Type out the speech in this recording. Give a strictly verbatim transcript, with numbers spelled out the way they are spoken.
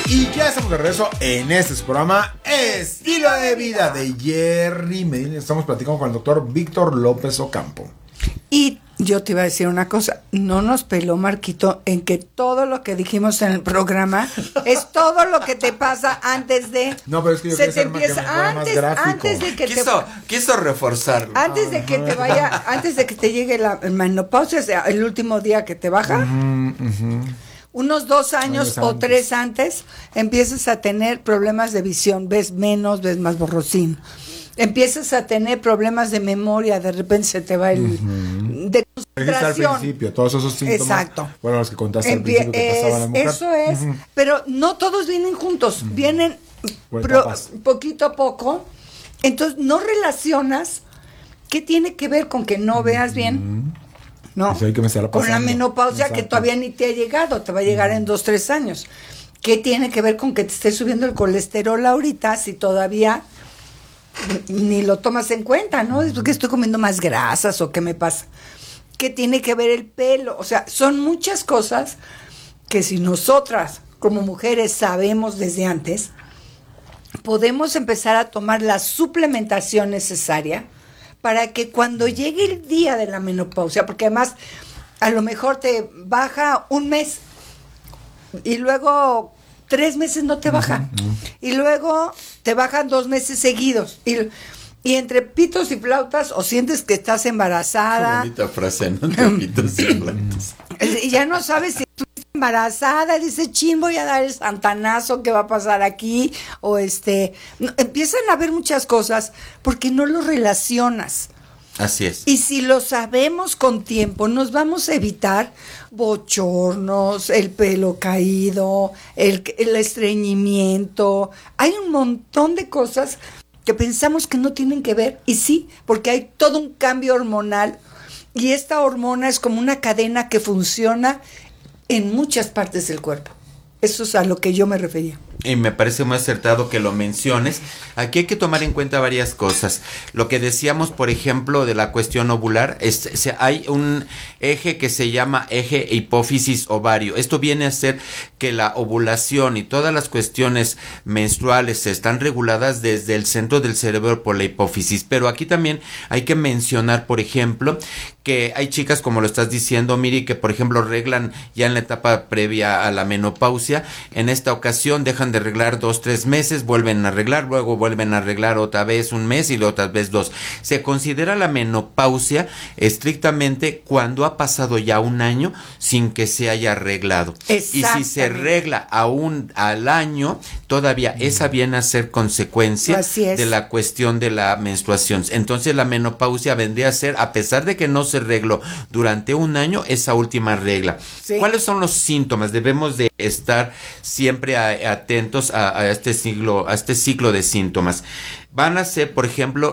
Y ya estamos de regreso en este programa Estilo de Vida de Jerry Medina. Estamos platicando con el doctor Víctor López Ocampo. Y yo te iba a decir una cosa, no nos peló Marquito en que todo lo que dijimos en el programa es todo lo que te pasa antes de... No, pero es que yo se te quiero empieza que me fuera antes, más gráfico. antes de que quiso, te quiso reforzarlo. antes de que te vaya, antes de que te llegue la menopausia, o sea, el último día que te baja. Uh-huh, uh-huh. Unos dos años, años o antes. tres antes, empiezas a tener problemas de visión, ves menos, ves más borrosín. Empiezas a tener problemas de memoria, de repente se te va el... Uh-huh. De concentración. Al principio, todos esos síntomas. Exacto. Bueno, los que contaste al Empie- principio que es, pasaban a la mujer. Eso es, uh-huh. Pero no todos vienen juntos, uh-huh. Vienen pro, poquito a poco. Entonces, no relacionas qué tiene que ver con que no uh-huh. veas bien. No, pues hay que me estará con la pasando. menopausia. Exacto. Que todavía ni te ha llegado, te va a llegar uh-huh. en dos, tres años. ¿Qué tiene que ver con que te esté subiendo el colesterol ahorita si todavía ni lo tomas en cuenta, ¿no? ¿Es porque estoy comiendo más grasas o qué me pasa? ¿Qué tiene que ver el pelo? O sea, son muchas cosas que si nosotras como mujeres sabemos desde antes, podemos empezar a tomar la suplementación necesaria para que cuando llegue el día de la menopausia, porque además a lo mejor te baja un mes y luego tres meses no te baja, uh-huh. Y luego te bajan dos meses seguidos y, y entre pitos y flautas o sientes que estás embarazada. Qué bonita frase, ¿no? Entre pitos y flautas. Y ya no sabes si estás embarazada, dice, chin, voy a dar el santanazo, ¿qué va a pasar aquí? O este, no, empiezan a ver muchas cosas porque no lo relacionas. Así es. Y si lo sabemos con tiempo, nos vamos a evitar bochornos, el pelo caído, el, el estreñimiento. Hay un montón de cosas que pensamos que no tienen que ver. Y sí, porque hay todo un cambio hormonal. Y esta hormona es como una cadena que funciona en muchas partes del cuerpo. Eso es a lo que yo me refería. Y me parece muy acertado que lo menciones. Aquí hay que tomar en cuenta varias cosas. Lo que decíamos, por ejemplo, de la cuestión ovular, es, es, hay un eje que se llama eje hipófisis-ovario. Esto viene a ser que la ovulación y todas las cuestiones menstruales están reguladas desde el centro del cerebro por la hipófisis. Pero aquí también hay que mencionar, por ejemplo, que hay chicas, como lo estás diciendo, Miri, que por ejemplo reglan ya en la etapa previa a la menopausia. En esta ocasión dejan de arreglar dos, tres meses, vuelven a arreglar, luego vuelven a arreglar otra vez un mes y otra vez dos. Se considera la menopausia estrictamente cuando ha pasado ya un año sin que se haya arreglado. Y si se arregla aún al año, todavía mm. esa viene a ser consecuencia de la cuestión de la menstruación. Entonces la menopausia vendría a ser, a pesar de que no se arregló durante un año, esa última regla. Sí. ¿Cuáles son los síntomas? Debemos de estar siempre a, atentos a, a este ciclo, a este ciclo de síntomas. Van a ser, por ejemplo,